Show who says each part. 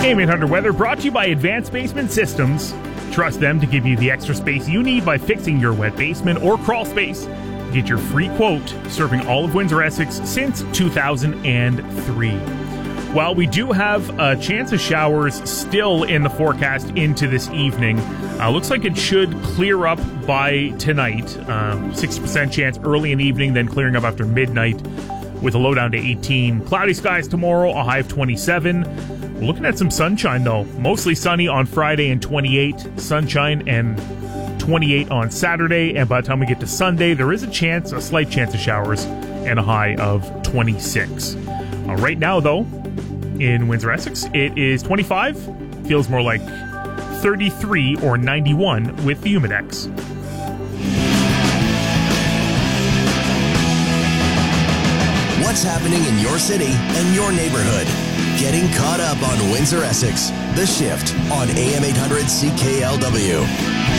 Speaker 1: AM 800 weather brought to you by Advanced Basement Systems. Trust them to give you the extra space you need by fixing your wet basement or crawl space. Get your free quote, serving all of Windsor-Essex since 2003. While we do have a chance of showers still in the forecast into this evening, looks like it should clear up by tonight. 60% chance early in the evening, then clearing up after midnight with a low down to 18. Cloudy skies tomorrow, a high of 27. We're looking at some sunshine, though. Mostly sunny on Friday and 28. Sunshine and 28 on Saturday. And by the time we get to Sunday, there is a slight chance of showers and a high of 26. Right now, though, in Windsor-Essex, it is 25. Feels more like 33 or 91 with the Humidex.
Speaker 2: What's happening in your city and your neighborhood? Getting caught up on Windsor-Essex. The Shift on AM 800 CKLW.